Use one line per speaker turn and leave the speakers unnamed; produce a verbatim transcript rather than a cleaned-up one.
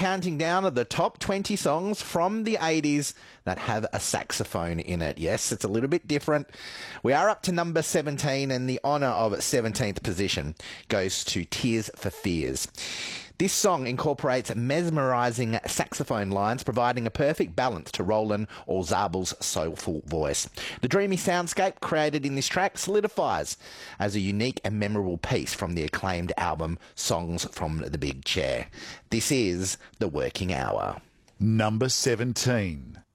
counting down of the top twenty songs from the eighties that have a saxophone in it. Yes, it's a little bit different. We are up to number seventeen, and the honour of seventeenth position goes to Tears for Fears. This song incorporates mesmerising saxophone lines, providing a perfect balance to Roland Orzabal's soulful voice. The dreamy soundscape created in this track solidifies as a unique and memorable piece from the acclaimed album Songs from the Big Chair. This is The Working Hour.
Number seventeen.